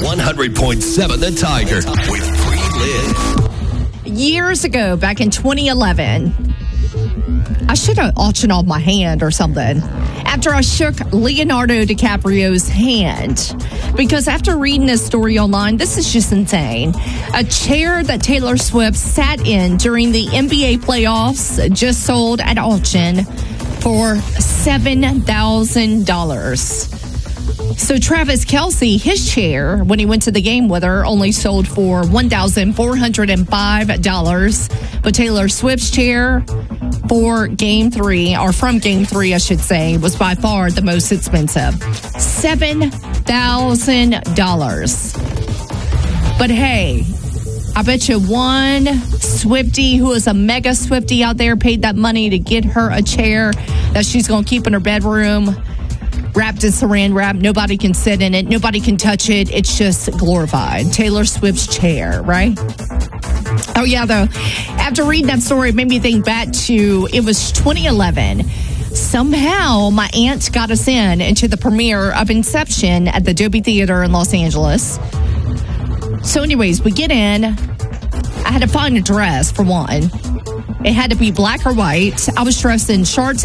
100.7 The Tiger with Pre Lynn. Years ago, back in 2011, I should have auctioned off my hand or something after I shook Leonardo DiCaprio's hand. Because after reading this story online, this is just insane. A chair that Taylor Swift sat in during the NBA playoffs just sold at auction for $7,000. So Travis Kelce, his chair, when he went to the game with her, only sold for $1,405. But Taylor Swift's chair for Game 3, or from Game 3, I should say, was by far the most expensive. $7,000. But hey, I bet you one Swiftie who is a mega Swiftie out there paid that money to get her a chair that she's going to keep in her bedroom, wrapped in saran wrap. Nobody can sit in it. Nobody can touch it. It's just glorified. Taylor Swift's chair, right? Oh, yeah, though. After reading that story, it made me think back to, it was 2011. Somehow, my aunt got us into the premiere of Inception at the Dolby Theater in Los Angeles. So anyways, we get in. I had to find a dress, for one. It had to be black or white. I was dressed in shorts